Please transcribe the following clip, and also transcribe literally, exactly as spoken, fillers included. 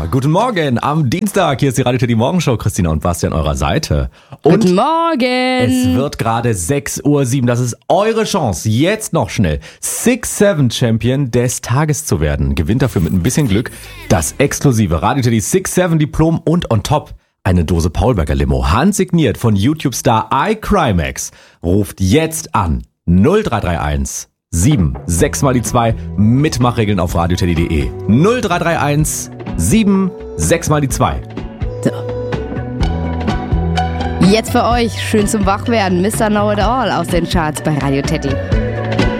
Guten Morgen am Dienstag. Hier ist die Radio Teddy Morgenshow. Christina und Basti an eurer Seite. Und Guten Morgen. Es wird gerade sechs Uhr sieben. Das ist eure Chance, jetzt noch schnell six seven Champion des Tages zu werden. Gewinnt dafür mit ein bisschen Glück das exklusive Radio Teddy six seven Diplom und on top eine Dose Paulberger Limo. Handsigniert von YouTube-Star iCrimex. Ruft jetzt an null drei drei eins sieben sechs mal die zwei. Mitmachregeln auf radioteddy punkt de. null drei drei eins sieben sechs mal die zwei. So. Jetzt für euch schön zum Wachwerden Mister Know It All aus den Charts bei Radio Teddy.